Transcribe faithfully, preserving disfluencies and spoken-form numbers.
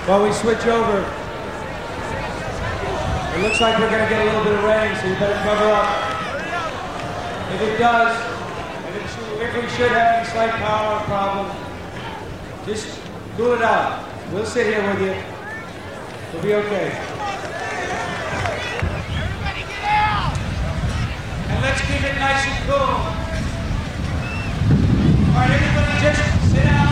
While we switch over, it looks like we're going to get a little bit of rain, so you better cover up. If it does, if, it should, if we should have any slight power problem, just cool it out. We'll sit here with you. We'll be okay. Everybody get out! And let's keep it nice and cool. All right, everybody just sit down.